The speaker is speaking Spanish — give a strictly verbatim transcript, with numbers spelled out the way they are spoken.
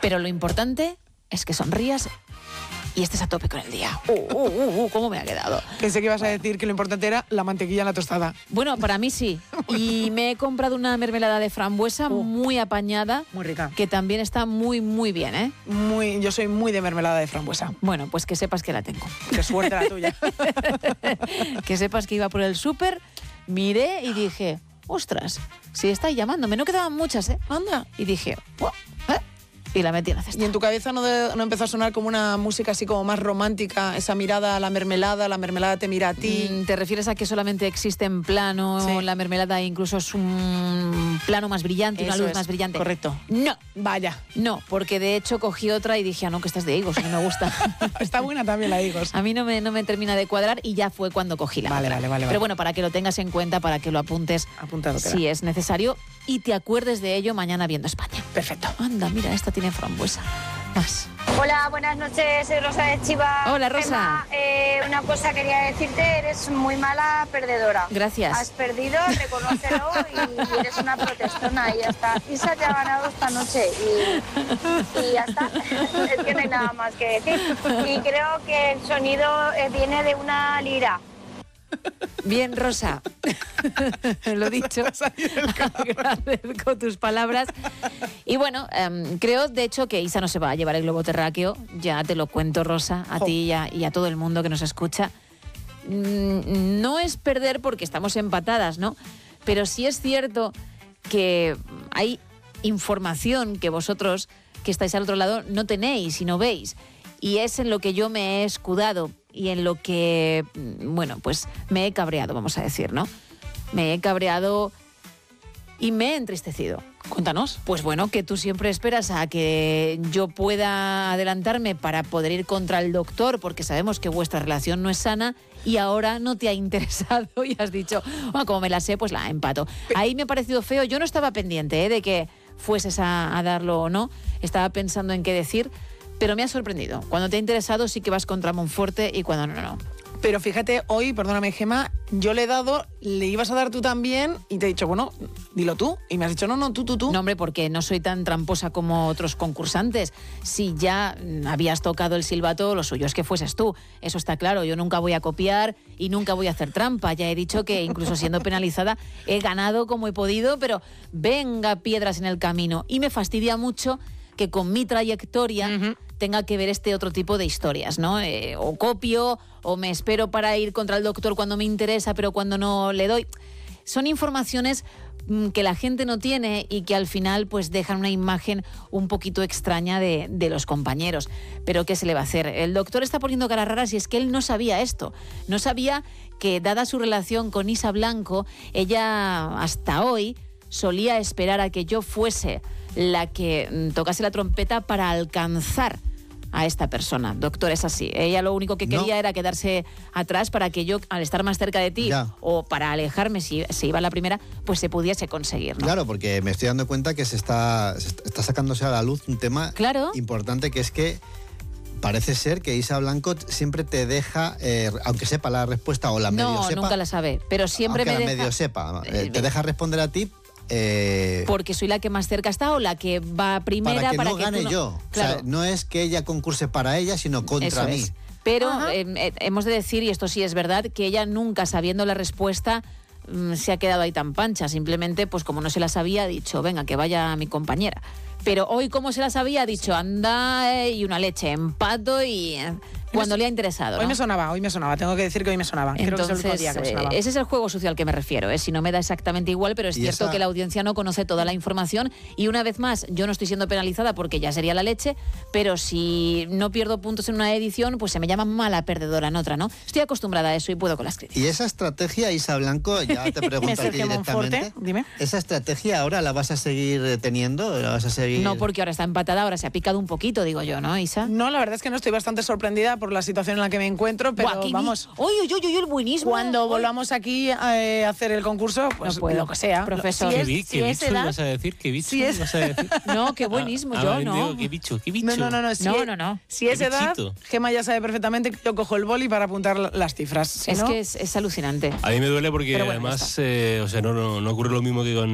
Pero lo importante es que sonrías y estés a tope con el día. Uh, uh, uh, uh, ¿Cómo me ha quedado? Pensé que ibas a decir que lo importante era la mantequilla en la tostada. Bueno, para mí sí. Y me he comprado una mermelada de frambuesa uh, muy apañada. Muy rica. Que también está muy, muy bien, ¿eh? Muy, yo soy muy de mermelada de frambuesa. Bueno, pues que sepas que la tengo. Qué suerte la tuya. Que sepas que iba por el súper, miré y dije, ostras, si estáis llamándome. No quedaban muchas, ¿eh? Anda. Y dije, "Buah, ¿eh?". Y la metí en la cesta. ¿Y en tu cabeza no, de, no empezó a sonar como una música así como más romántica? Esa mirada a la mermelada, la mermelada te mira a ti. ¿Te refieres a que solamente existe en plano sí. la mermelada, incluso es un plano más brillante, Eso una luz es, más brillante? correcto. No. Vaya. No, porque de hecho cogí otra y dije, ah, no, que esta es de higos, no me gusta. Está buena también la de higos. A mí no me, no me termina de cuadrar y ya fue cuando cogí la vale, otra. Vale, vale, Pero vale. bueno, para que lo tengas en cuenta, para que lo apuntes Apuntado si queda. es necesario y te acuerdes de ello mañana viendo España. Perfecto. Anda, mira, esta tiene frambuesa. Más. Hola, buenas noches, soy Rosa de Chiva. Hola, Rosa. Emma, eh, una cosa quería decirte, eres muy mala perdedora. Gracias. Has perdido, reconócelo y eres una protestona y ya está. Isa te ha ganado esta noche y, y ya está. Es que no hay nada más que decir. Y creo que el sonido eh, viene de una lira. Bien, Rosa. Lo dicho. Agradezco tus palabras. Y bueno, um, creo de hecho que Isa no se va a llevar el globo terráqueo. Ya te lo cuento, Rosa, a jo. ti y a, y a todo el mundo que nos escucha. Mm, no es perder porque estamos empatadas, ¿no? Pero sí es cierto que hay información que vosotros, que estáis al otro lado, no tenéis y no veis. Y es en lo que yo me he escudado y en lo que, bueno, pues me he cabreado, vamos a decir, ¿no? Me he cabreado y me he entristecido. Cuéntanos. Pues bueno, que tú siempre esperas a que yo pueda adelantarme para poder ir contra el doctor, porque sabemos que vuestra relación no es sana y ahora no te ha interesado y has dicho, bueno, como me la sé, pues la empato. Ahí me ha parecido feo. Yo no estaba pendiente ¿eh? de que fueses a, a darlo o no. Estaba pensando en qué decir. Pero me ha sorprendido. Cuando te ha interesado sí que vas contra Monforte y cuando no, no, no. Pero fíjate, hoy, perdóname, Gemma, yo le he dado, le ibas a dar tú también y te he dicho, bueno, dilo tú. Y me has dicho, no, no, tú, tú, tú. No, hombre, porque no soy tan tramposa como otros concursantes. Si ya habías tocado el silbato, lo suyo es que fueses tú. Eso está claro. Yo nunca voy a copiar y nunca voy a hacer trampa. Ya he dicho que incluso siendo penalizada he ganado como he podido, pero venga piedras en el camino. Y me fastidia mucho que con mi trayectoria uh-huh. tenga que ver este otro tipo de historias, ¿no? Eh, o copio, o me espero para ir contra el doctor cuando me interesa, pero cuando no le doy. Son informaciones mmm, que la gente no tiene y que al final pues dejan una imagen un poquito extraña de, de los compañeros. Pero ¿qué se le va a hacer? El doctor está poniendo caras raras y es que él no sabía esto. No sabía que, dada su relación con Isa Blanco, ella hasta hoy solía esperar a que yo fuese la que tocase la trompeta para alcanzar a esta persona. Doctor, es así. Ella lo único que quería no. era quedarse atrás para que yo, al estar más cerca de ti, ya. o para alejarme si se iba a la primera, pues se pudiese conseguir, ¿no? Claro, porque me estoy dando cuenta que se está, se está sacándose a la luz un tema claro. importante, que es que parece ser que Isa Blanco siempre te deja, eh, aunque sepa la respuesta o la no, medio sepa... No, nunca la sabe, pero siempre aunque me la deja... medio sepa, eh, te deja responder a ti. Eh, porque soy la que más cerca está o la que va primera para que para no que gane tú no... yo. Claro. O sea, no es que ella concurse para ella, sino contra Eso mí. Es. Pero eh, eh, hemos de decir, y esto sí es verdad, que ella nunca, sabiendo la respuesta, mmm, se ha quedado ahí tan pancha. Simplemente, pues como no se la sabía, ha dicho, venga, que vaya mi compañera. Pero hoy, como se la sabía, ha dicho, anda eh, y una leche, empato y... Eh, cuando le ha interesado, ¿no? Hoy me sonaba, hoy me sonaba, tengo que decir que hoy me sonaba. Entonces, Creo que es el único día que me sonaba. Eh, ese es el juego social al que me refiero, ¿eh? Si no me da exactamente igual, pero es cierto esa... que la audiencia no conoce toda la información y una vez más, yo no estoy siendo penalizada porque ya sería la leche, pero si no pierdo puntos en una edición, pues se me llama mala perdedora en otra, ¿no? Estoy acostumbrada a eso y puedo con las críticas. Y esa estrategia, Isa Blanco, ya te pregunto a ti directamente. Dime. ¿Esa estrategia ahora la vas a seguir teniendo? ¿La vas a seguir...? No, porque ahora está empatada, ahora se ha picado un poquito, digo yo, ¿no, Isa? No, la verdad es que no, estoy bastante sorprendida por la situación en la que me encuentro, pero Buah, vamos... ¡Uy, uy, uy, uy, el buenismo! Cuando volvamos aquí a hacer el concurso, pues no puedo, lo que sea. Profesor. Si ¿Qué, es, vi, si qué es bicho edad, vas a decir? ¿Qué bicho si es... vas a decir? No, qué buenismo, ah, yo ah, no. Digo, ¿qué bicho? ¿Qué bicho? No, no, no, no. Si no, es, no, no. Si es ¿Qué edad, bichito? Gemma ya sabe perfectamente que yo cojo el boli para apuntar las cifras. Si es no... que es, es alucinante. A mí me duele porque Pero bueno, además, eh, o sea, no, no, no ocurre lo mismo que con